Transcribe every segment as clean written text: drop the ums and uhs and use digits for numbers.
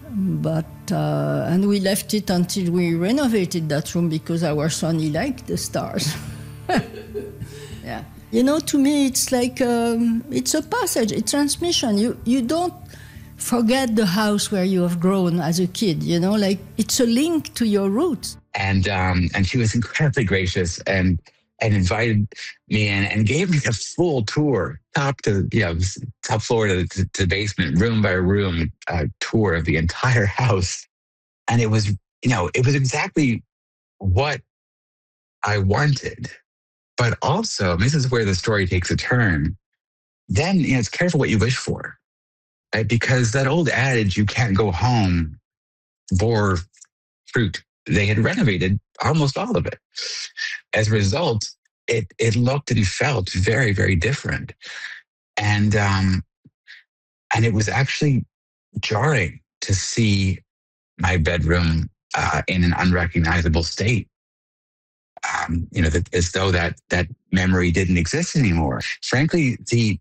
But and we left it until we renovated that room because our son, he liked the stars. Yeah. You know, to me, it's like it's a passage, a transmission. You don't forget the house where you have grown as a kid. You know, like it's a link to your roots. And she was incredibly gracious and invited me in and gave me a full tour, top floor to basement, room by room, tour of the entire house. And it was exactly what I wanted. But also, this is where the story takes a turn. Then, it's careful what you wish for, right? Because that old adage, you can't go home for fruit. They had renovated almost all of it. As a result, it looked and felt very, very different. And it was actually jarring to see my bedroom in an unrecognizable state. As though that memory didn't exist anymore. Frankly, the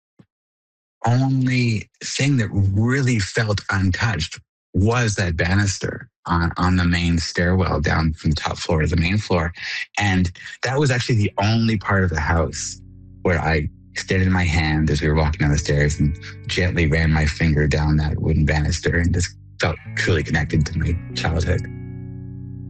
only thing that really felt untouched was that banister on the main stairwell down from the top floor to the main floor. And that was actually the only part of the house where I extended my hand as we were walking down the stairs and gently ran my finger down that wooden banister and just felt truly connected to my childhood.